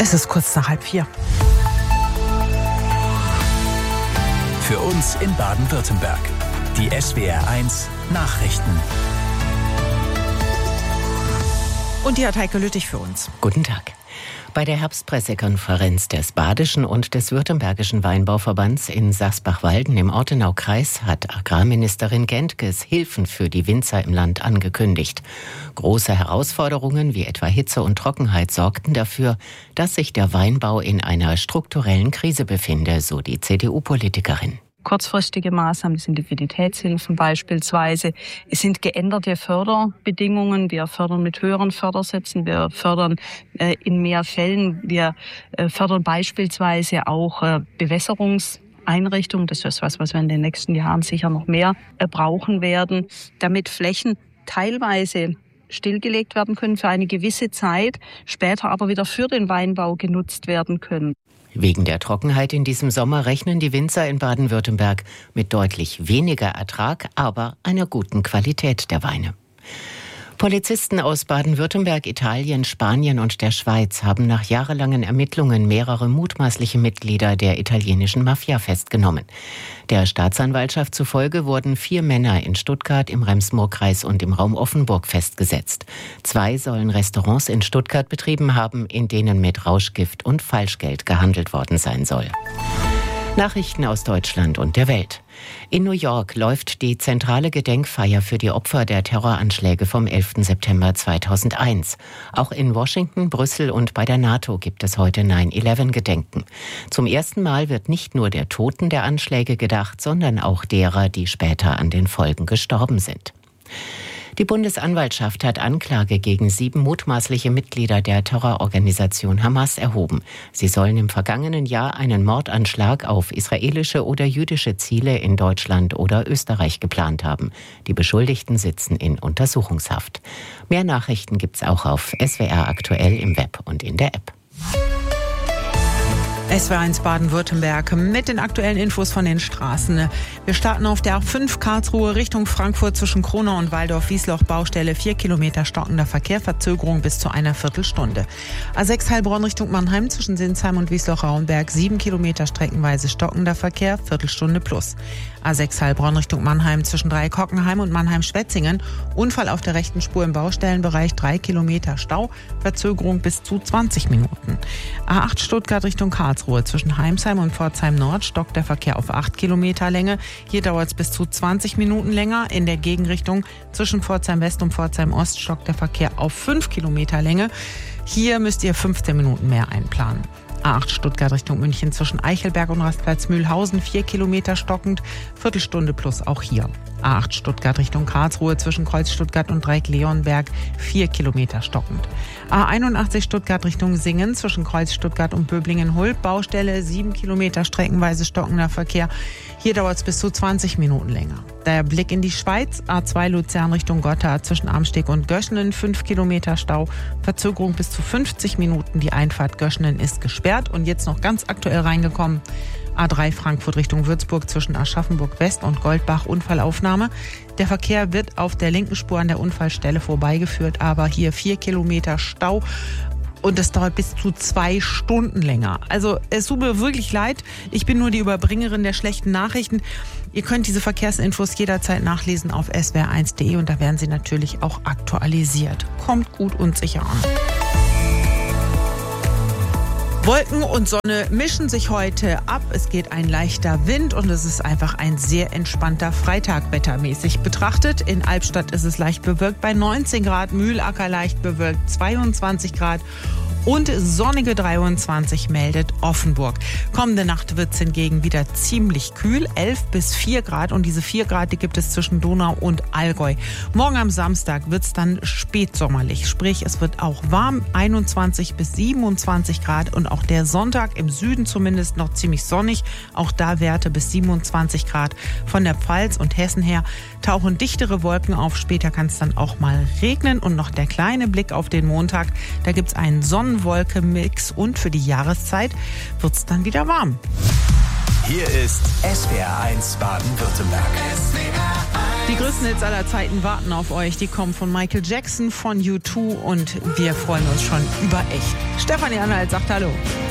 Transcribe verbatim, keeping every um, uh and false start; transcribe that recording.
Es ist kurz nach halb vier. Für uns in Baden-Württemberg. Die S W R eins Nachrichten. Und die hat Heike Lüttich für uns. Guten Tag. Bei der Herbstpressekonferenz des Badischen und des Württembergischen Weinbauverbands in Sachsbach-Walden im Ortenaukreis hat Agrarministerin Gentges Hilfen für die Winzer im Land angekündigt. Große Herausforderungen wie etwa Hitze und Trockenheit sorgten dafür, dass sich der Weinbau in einer strukturellen Krise befinde, so die C D U-Politikerin. Kurzfristige Maßnahmen sind Liquiditätshilfen beispielsweise. Es sind geänderte Förderbedingungen. Wir fördern mit höheren Fördersätzen. Wir fördern äh, in mehr Fällen. Wir äh, fördern beispielsweise auch äh, Bewässerungseinrichtungen. Das ist was, was wir in den nächsten Jahren sicher noch mehr äh, brauchen werden, damit Flächen teilweise stillgelegt werden können für eine gewisse Zeit, später aber wieder für den Weinbau genutzt werden können. Wegen der Trockenheit in diesem Sommer rechnen die Winzer in Baden-Württemberg mit deutlich weniger Ertrag, aber einer guten Qualität der Weine. Polizisten aus Baden-Württemberg, Italien, Spanien und der Schweiz haben nach jahrelangen Ermittlungen mehrere mutmaßliche Mitglieder der italienischen Mafia festgenommen. Der Staatsanwaltschaft zufolge wurden vier Männer in Stuttgart, im Rems-Murr-Kreis und im Raum Offenburg festgesetzt. Zwei sollen Restaurants in Stuttgart betrieben haben, in denen mit Rauschgift und Falschgeld gehandelt worden sein soll. Nachrichten aus Deutschland und der Welt. In New York läuft die zentrale Gedenkfeier für die Opfer der Terroranschläge vom elften September zweitausendeins. Auch in Washington, Brüssel und bei der NATO gibt es heute nine eleven Gedenken. Zum ersten Mal wird nicht nur der Toten der Anschläge gedacht, sondern auch derer, die später an den Folgen gestorben sind. Die Bundesanwaltschaft hat Anklage gegen sieben mutmaßliche Mitglieder der Terrororganisation Hamas erhoben. Sie sollen im vergangenen Jahr einen Mordanschlag auf israelische oder jüdische Ziele in Deutschland oder Österreich geplant haben. Die Beschuldigten sitzen in Untersuchungshaft. Mehr Nachrichten gibt's auch auf S W R aktuell im Web und in der App. S W R eins Baden-Württemberg mit den aktuellen Infos von den Straßen. Wir starten auf der A fünf Karlsruhe Richtung Frankfurt zwischen Kronau und Waldorf-Wiesloch Baustelle. Vier Kilometer stockender Verkehr, Verzögerung bis zu einer Viertelstunde. A sechs Heilbronn Richtung Mannheim zwischen Sinsheim und Wiesloch-Rauenberg. Sieben Kilometer streckenweise stockender Verkehr, Viertelstunde plus. A sechs Heilbronn Richtung Mannheim zwischen Dreieck-Hockenheim und Mannheim-Schwetzingen. Unfall auf der rechten Spur im Baustellenbereich. Drei Kilometer Stau, Verzögerung bis zu zwanzig Minuten. A acht Stuttgart Richtung Karlsruhe. Zwischen Heimsheim und Pforzheim Nord stockt der Verkehr auf acht Kilometer Länge. Hier dauert es bis zu zwanzig Minuten länger. In der Gegenrichtung zwischen Pforzheim West und Pforzheim Ost stockt der Verkehr auf fünf Kilometer Länge. Hier müsst ihr fünfzehn Minuten mehr einplanen. A acht Stuttgart Richtung München zwischen Eichelberg und Rastplatz Mühlhausen, vier Kilometer stockend, Viertelstunde plus auch hier. A acht Stuttgart Richtung Karlsruhe zwischen Kreuz Stuttgart und Dreieck-Leonberg, vier Kilometer stockend. A einundachtzig Stuttgart Richtung Singen zwischen Kreuz Stuttgart und Böblingen-Huld, Baustelle, sieben Kilometer streckenweise stockender Verkehr. Hier dauert es bis zu zwanzig Minuten länger. Der Blick in die Schweiz, A zwei Luzern Richtung Gotthard zwischen Amsteg und Göschenen, fünf Kilometer Stau, Verzögerung bis zu fünfzig Minuten. Die Einfahrt Göschenen ist gesperrt und jetzt noch ganz aktuell reingekommen. A drei Frankfurt Richtung Würzburg zwischen Aschaffenburg West und Goldbach, Unfallaufnahme. Der Verkehr wird auf der linken Spur an der Unfallstelle vorbeigeführt, aber hier vier Kilometer Stau. Und das dauert bis zu zwei Stunden länger. Also es tut mir wirklich leid. Ich bin nur die Überbringerin der schlechten Nachrichten. Ihr könnt diese Verkehrsinfos jederzeit nachlesen auf s w r eins punkt d e und da werden sie natürlich auch aktualisiert. Kommt gut und sicher an. Wolken und Sonne mischen sich heute ab. Es geht ein leichter Wind und es ist einfach ein sehr entspannter Freitag wettermäßig betrachtet. In Albstadt ist es leicht bewölkt bei neunzehn Grad, Mühlacker leicht bewölkt zweiundzwanzig Grad und sonnige dreiundzwanzig meldet Offenburg. Kommende Nacht wird es hingegen wieder ziemlich kühl, elf bis vier Grad und diese vier Grad, die gibt es zwischen Donau und Allgäu. Morgen am Samstag wird es dann spätsommerlich, sprich es wird auch warm, einundzwanzig bis siebenundzwanzig Grad und auch der Sonntag im Süden zumindest noch ziemlich sonnig, auch da Werte bis siebenundzwanzig Grad. Von der Pfalz und Hessen her tauchen dichtere Wolken auf, später kann es dann auch mal regnen und noch der kleine Blick auf den Montag, da gibt es einen Sonnenwolke-Mix und für die Jahreszeit wird es dann wieder warm. Hier ist S W R eins Baden-Württemberg. S W R eins Die größten Hits aller Zeiten warten auf euch. Die kommen von Michael Jackson, von U zwei und wir freuen uns schon über echt. Stefanie Anhalt sagt Hallo.